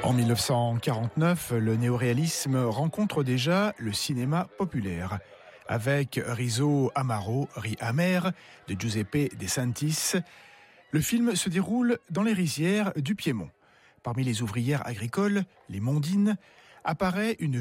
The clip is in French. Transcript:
En 1949, le néoréalisme rencontre déjà le cinéma populaire. Avec Riso Amaro, Ri amer de Giuseppe De Santis, le film se déroule dans les rizières du Piémont. Parmi les ouvrières agricoles, les mondines, apparaît une